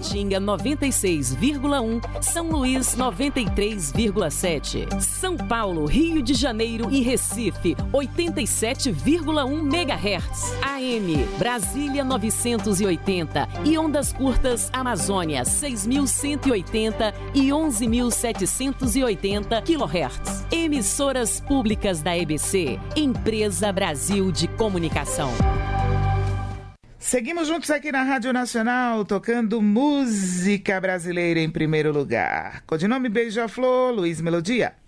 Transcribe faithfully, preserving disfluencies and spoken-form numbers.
Taguatinga noventa e seis vírgula um, São Luís noventa e três vírgula sete, São Paulo, Rio de Janeiro e Recife oitenta e sete vírgula um megahertz, A M Brasília novecentos e oitenta e ondas curtas Amazônia seis mil cento e oitenta e onze mil setecentos e oitenta quilohertz. Emissoras públicas da E B C, Empresa Brasil de Comunicação. Seguimos juntos aqui na Rádio Nacional, tocando música brasileira em primeiro lugar. Codinome Beija-Flor, Luiz Melodia.